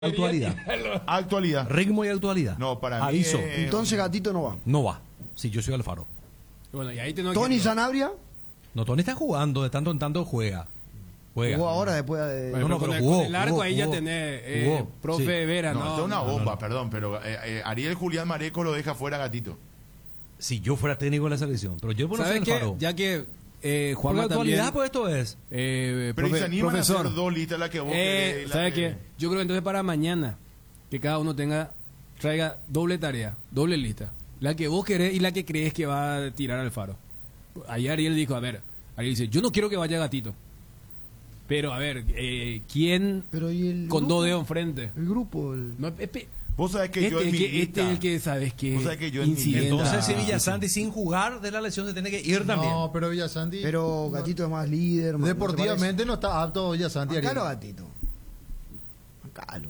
Actualidad. Actualidad. Ritmo y actualidad. No, para mí. Aviso. Entonces Gatito no va. No va. Si yo soy Alfaro. Bueno, y ahí tengo Tony que... Sanabria No, Tony está jugando, de tanto en tanto juega. jugó ahora después de... Bueno, No, pero pero con jugó, el arco jugó, ahí ya jugó. tenés, Jugó, profe sí. Vera, No, no. esto es una no, bomba, no. perdón, pero Ariel Julián Mareco lo deja fuera Gatito. Si yo fuera técnico de la selección. Pero yo no soy ¿Sabes qué? Alfaro. Ya que Por Juanma la también... actualidad, pues esto es. Pero si se animan a profesor, hacer dos listas, la que vos querés y la ¿sabes que- qué? Yo creo que entonces para mañana, que cada uno traiga doble tarea, doble lista. La que vos querés y la que crees que va a tirar Alfaro. Ahí Ariel dijo, a ver, Ariel dice, yo no quiero que vaya Gatito. Pero a ver, ¿quién Pero ¿y el con grupo? dos dedos enfrente? El grupo... No, Vos sabés que yo en mi lista. es el que sabes que Vos sabés que yo en mi incidente. lista- Entonces, si Ah, Villasanti sin jugar de la lesión se tiene que ir también. No, pero Villasanti. Pero Gatito es más líder. más- Deportivamente no está apto Villasanti. Bancalo Ariel. Gatito. Bancalo.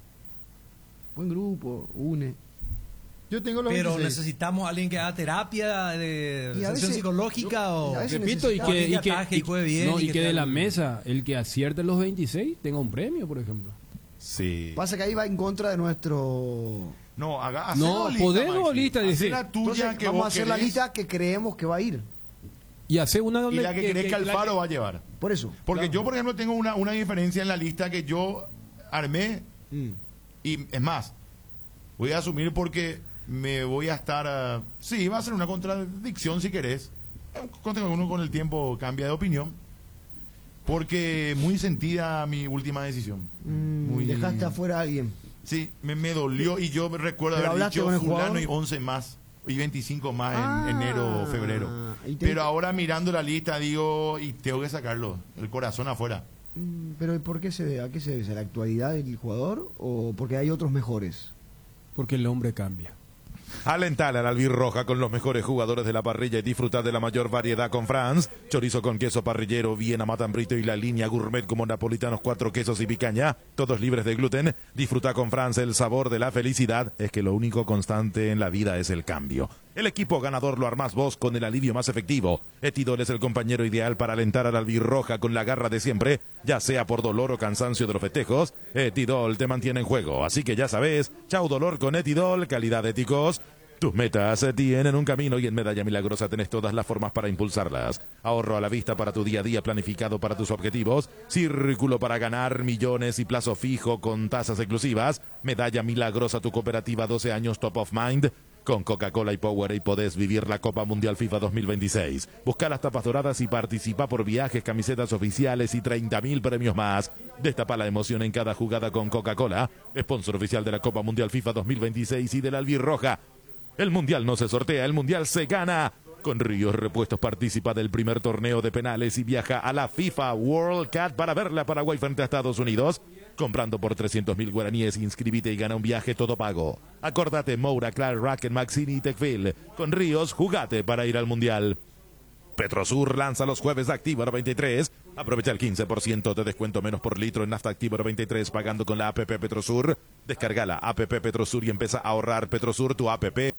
Buen grupo, une. Yo tengo los Pero 26. necesitamos a alguien que haga terapia de Y a sesión veces- psicológica o a veces Repito, y necesitamos que, alguien que ataje y juegue bien no, y y que que de tenga- la mesa, el que acierte los 26 tenga un premio, por ejemplo. Sí. Pasa que ahí va en contra de nuestro... No, haga No, podemos lista, Hacé decir. la tuya Entonces, que vamos a vos hacer la querés lista que creemos que va a ir. Y hace una y donde... la que crees que Alfaro va a llevar. Por eso. Porque Claro. yo, por ejemplo, tengo una diferencia en la lista que yo armé. Y es más, voy a asumir porque me voy a estar... sí, va a ser una contradicción si querés. Uno con el tiempo cambia de opinión. Porque muy sentida mi última decisión. Muy... Dejaste afuera a alguien. Sí, me dolió y yo me recuerdo ¿Pero haber hablaste dicho con el fulano jugador? y 11 más. Y 25 más Ah, en enero o febrero. y te- Pero ahora mirando la lista digo, y tengo que sacarlo, el corazón afuera. Pero ¿por qué se debe? ¿A qué se debe? ¿A la actualidad del jugador o porque hay otros mejores? Porque el hombre cambia. Alentar al albirroja con los mejores jugadores de la parrilla y disfrutar de la mayor variedad con Franz. Chorizo con queso parrillero, Viena, matambrito y la línea gourmet como napolitanos, 4 quesos y picaña. Todos libres de gluten. Disfruta con Franz el sabor de la felicidad. Es que lo único constante en la vida es el cambio. El equipo ganador lo armás vos con el alivio más efectivo. Etidol es el compañero ideal para alentar al albirroja con la garra de siempre, ya sea por dolor o cansancio de los festejos. Etidol te mantiene en juego, así que ya sabes, chau dolor con Etidol, calidad de ticos. Tus metas tienen un camino y en Medalla Milagrosa tenés todas las formas para impulsarlas. Ahorro a la vista para tu día a día planificado para tus objetivos. Círculo para ganar millones y plazo fijo con tasas exclusivas. Medalla Milagrosa, tu cooperativa 12 años top of mind. Con Coca-Cola y Powerade podés vivir la Copa Mundial FIFA 2026. Busca las tapas doradas y participa por viajes, camisetas oficiales y 30.000 premios más. Destapa la emoción en cada jugada con Coca-Cola, sponsor oficial de la Copa Mundial FIFA 2026 y de la Albirroja. El Mundial no se sortea, el Mundial se gana. Con Ríos Repuestos participa del primer torneo de penales y viaja a la FIFA World Cup para verla a Paraguay frente a Estados Unidos. Comprando por 300.000 guaraníes, inscribite y gana un viaje todo pago. Acordate, Moura, Clark, Racken, Maxini y Tecfil. Con Ríos, jugate para ir al Mundial. Petrosur lanza los jueves Actívaro 23. Aprovecha el 15% de descuento menos por litro en nafta Actívaro 23 pagando con la APP Petrosur. Descarga la APP Petrosur y empieza a ahorrar. Petrosur, tu APP.